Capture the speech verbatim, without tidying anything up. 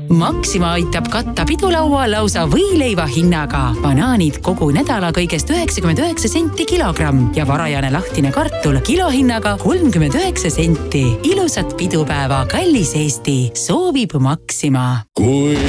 Maxima aitab katta pidulaua lausa võileiva hinnaga. Banaanid kogu nädala kõigest üheksakümmend üheksa senti kilogramm ja varajane lahtine kartul kilohinnaga kolmkümmend üheksa senti. Ilusat pidupäeva, kallis Eesti, soovib Maxima. Kui